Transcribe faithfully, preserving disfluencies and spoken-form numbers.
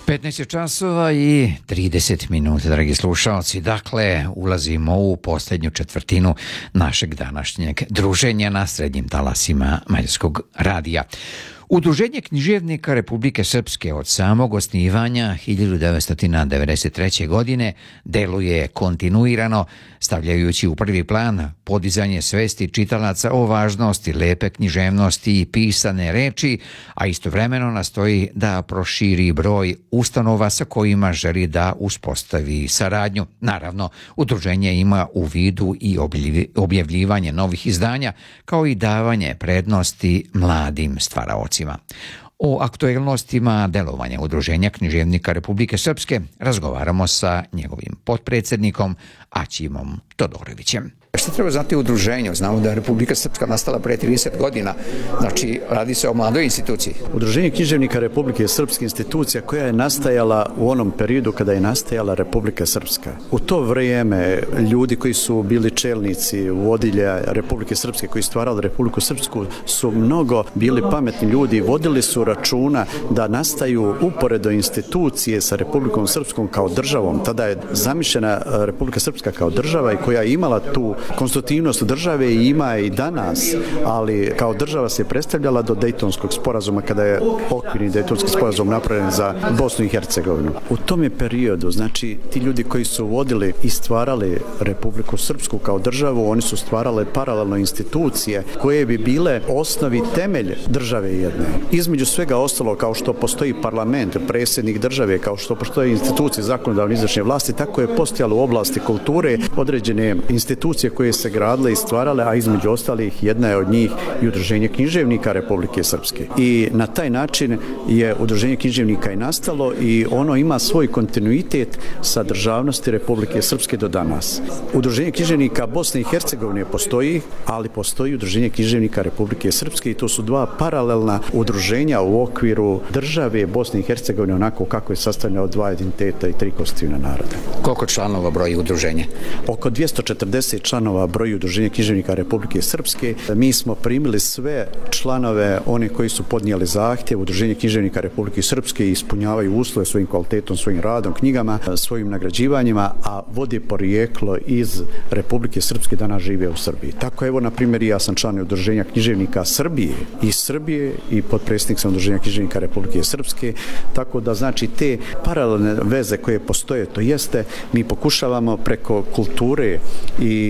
petnaest je časova i trideset minuta, dragi slušalci. Dakle, ulazimo u posljednju četvrtinu našeg današnjeg druženja na srednjim talasima Mađarskog radija. Udruženje književnika Republike Srpske od samog osnivanja hiljadu devetsto devedeset treće. godine deluje kontinuirano, stavljajući u prvi plan podizanje svesti čitalaca o važnosti lepe književnosti i pisane reči, a istovremeno nastoji da proširi broj ustanova sa kojima želi da uspostavi saradnju. Naravno, udruženje ima u vidu i objavljivanje novih izdanja, kao i davanje prednosti mladim stvaraocima. O aktuelnostima delovanja Udruženja književnika Republike Srpske razgovaramo sa njegovim potpredsjednikom Aćimom Todorovićem. Što treba znati o udruženju? Znamo da je Republika Srpska nastala pre trideset godina, znači radi se o mladoj instituciji. Udruženje književnika Republike Srpske institucija koja je nastajala u onom periodu kada je nastajala Republika Srpska. U to vrijeme ljudi koji su bili čelnici vodilja Republike Srpske, koji stvarali Republiku Srpsku, su mnogo bili pametni ljudi, vodili su računa da nastaju uporedo institucije sa Republikom Srpskom kao državom. Tada je zamišljena Republika Srpska kao država i koja je imala tu konstitutivnost države i ima i danas, ali kao država se predstavljala do Dejtonskog sporazuma, kada je okvirni Dejtonski sporazum napravljen za Bosnu i Hercegovinu. U tom je periodu, znači, ti ljudi koji su vodili i stvarali Republiku Srpsku kao državu, oni su stvarale paralelno institucije koje bi bile osnovi temelj države jedne. Između svega ostalo, kao što postoji parlament, predsjednik države, kao što postoji institucije zakonodavne izvršne vlasti, tako je postojalo u oblasti kulture određene institucije koje se gradile i stvarale, a između ostalih jedna je od njih i Udruženje književnika Republike Srpske. I na taj način je Udruženje književnika i nastalo i ono ima svoj kontinuitet sa državnosti Republike Srpske do danas. Udruženje književnika Bosne i Hercegovine postoji, ali postoji Udruženje književnika Republike Srpske i to su dva paralelna udruženja u okviru države Bosne i Hercegovine, onako kako je sastavljeno od dva identiteta i tri konstitutivna naroda. Koliko članova broji udruženje? Oko dvjesto četrdeset članova broji Udruženja književnika Republike Srpske. Mi smo primili sve članove, one koji su podnijeli zahtjev. Udruženje književnika Republike Srpske i ispunjavaju uslove svojim kvalitetom, svojim radom, knjigama, svojim nagrađivanjima, a vodi porijeklo iz Republike Srpske, danas žive u Srbiji. Tako evo, na primjer, ja sam član Udruženja književnika Srbije iz Srbije i potpredsjednik sam Udruženja književnika Republike Srpske, tako da znači te paralelne veze koje postoje, to jeste mi pokušavamo preko kulture i